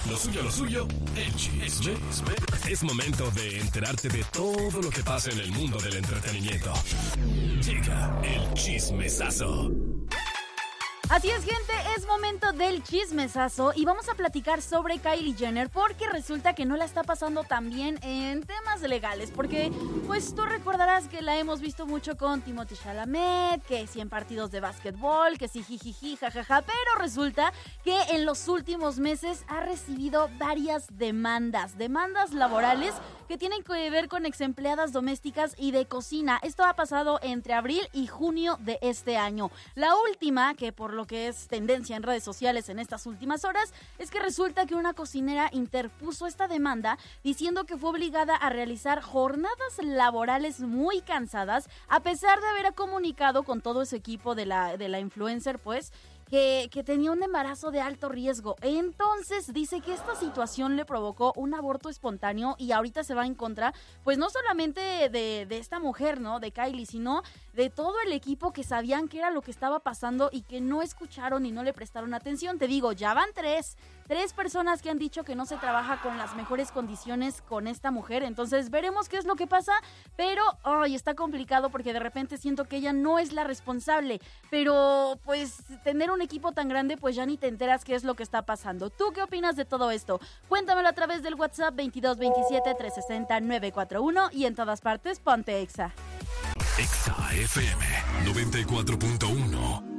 Lo suyo, el chisme. Es momento de enterarte de todo lo que pasa en el mundo del entretenimiento. Llega el chismesazo. Así es, gente, es momento del chismesazo y vamos a platicar sobre Kylie Jenner porque resulta que no la está pasando tan bien en temas legales, porque pues tú recordarás que la hemos visto mucho con Timothée Chalamet, que sí en partidos de básquetbol, que sí jijiji, jajaja, pero resulta que en los últimos meses ha recibido varias demandas laborales que tienen que ver con exempleadas domésticas y de cocina. Esto ha pasado entre abril y junio de este año. La última, que por lo que es tendencia en redes sociales en estas últimas horas, es que resulta que una cocinera interpuso esta demanda diciendo que fue obligada a realizar jornadas laborales muy cansadas, a pesar de haber comunicado con todo su equipo de la influencer, pues, que tenía un embarazo de alto riesgo. Entonces dice que esta situación le provocó un aborto espontáneo y ahorita se va en contra, pues no solamente de esta mujer, ¿no? De Kylie, sino de todo el equipo que sabían que era lo que estaba pasando y que no escucharon y no le prestaron atención. Te digo, ya van tres personas que han dicho que no se trabaja con las mejores condiciones con esta mujer. Entonces veremos qué es lo que pasa, pero está complicado porque de repente siento que ella no es la responsable, pero pues tener un equipo tan grande, pues ya ni te enteras qué es lo que está pasando. ¿Tú qué opinas de todo esto? Cuéntamelo a través del WhatsApp 2227-360-941 y en todas partes ponte Exa. Exa FM 94.1.